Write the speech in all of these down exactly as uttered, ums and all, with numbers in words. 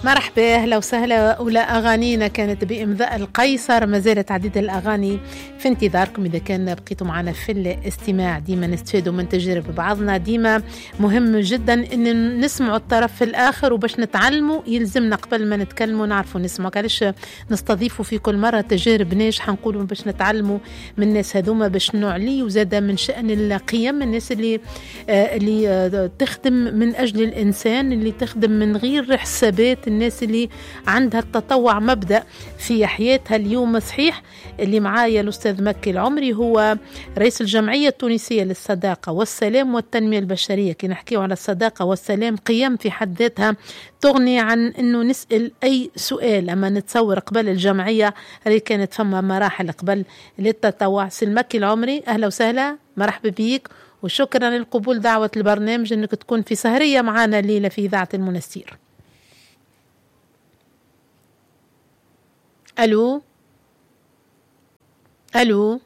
مرحبا، أهلا وسهلا. أولى أغانينا كانت بإمضاء القيصر. ما زالت عديد الأغاني في انتظاركم. إذا كان بقيتوا معنا في الاستماع ديما نستفيدوا من تجارب بعضنا. ديما مهم جدا أن نسمعوا الطرف الآخر، وباش نتعلموا يلزمنا قبل ما نتكلموا نعرفوا نسمعوا. علاش نستضيفوا في كل مرة تجارب ناجحة نقولوا باش نتعلموا من الناس هذوما، باش نعليوا زادة من شأن القيم. الناس اللي آه اللي آه تخدم من أجل الإنسان، اللي تخدم من غير حسابات، الناس اللي عندها التطوع مبدأ في حياتها. اليوم صحيح اللي معايا الأستاذ مكي العمري، هو رئيس الجمعية التونسية للصداقة والسلام والتنمية البشرية. كي نحكيه على الصداقة والسلام قيم في حد ذاتها تغني عن أنه نسأل أي سؤال. أما نتصور قبل الجمعية اللي كانت فما مراحل قبل للتطوع. سلمكي العمري، أهلا وسهلا، مرحبا بيك، وشكرا لقبول دعوة البرنامج أنك تكون في سهرية معنا الليلة في إذاعة المنستير. ألو ألو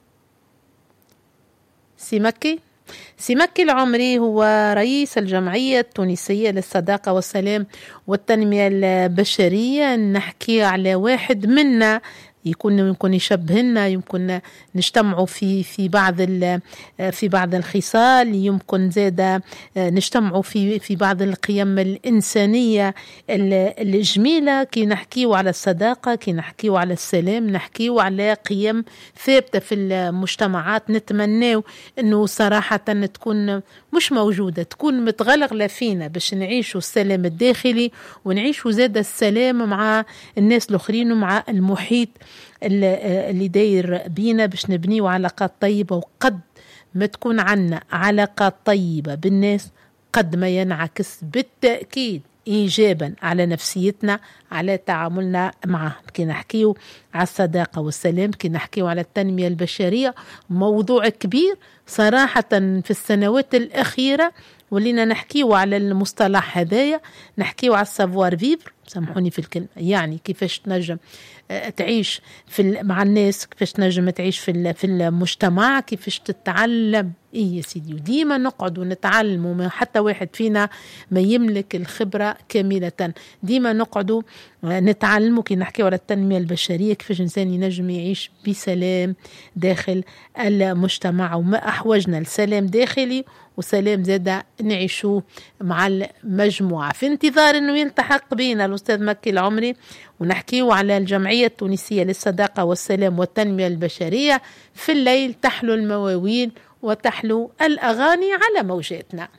سي مكي سي مكي العمري هو رئيس الجمعية التونسية للصداقة والسلام والتنمية البشرية. نحكي على واحد منا يكون يمكن يشبهنا، يمكن نجتمعوا في في بعض في بعض الخصال، يمكن زاده نجتمعوا في في بعض القيم الإنسانية الجميلة. كي نحكيوا على الصداقة، كي نحكيوا على السلام، نحكيوا على قيم ثابتة في المجتمعات. نتمناو انه صراحة تكون مش موجودة، تكون متغلغلة فينا باش نعيشوا السلام الداخلي، ونعيشوا زاده السلام مع الناس الآخرين ومع المحيط اللي داير بينا، باش نبنيوا علاقات طيبة. وقد ما تكون عنا علاقات طيبة بالناس قد ما ينعكس بالتأكيد إيجابا على نفسيتنا، على تعاملنا معهم. كي نحكيو على الصداقة والسلام، كي نحكيو على التنمية البشرية، موضوع كبير صراحة في السنوات الأخيرة. ولينا نحكيو على المصطلح هذايا، نحكيو على السافوار فيفر، سامحوني في الكلمة، يعني كيفاش تنجم تعيش في مع الناس، كيفاش تنجم تعيش في في المجتمع، كيفاش تتعلم. إيه يا سيدي، وديما نقعد ونتعلم، وما حتى واحد فينا ما يملك الخبرة كاملة. ديما نقعدوا نتعلموا. كي نحكي على التنمية البشرية، كيفاش إنسان ينجم يعيش بسلام داخل المجتمع، وما أحوجنا لسلام داخلي وسلام زادة نعيشوه مع المجموعة. في انتظار أنه يلتحق بينا الأستاذ مكي العمري ونحكيه على الجمعية التونسية للصداقة والسلام والتنمية البشرية. في الليل تحلو المواويل وتحلو الأغاني على موجاتنا.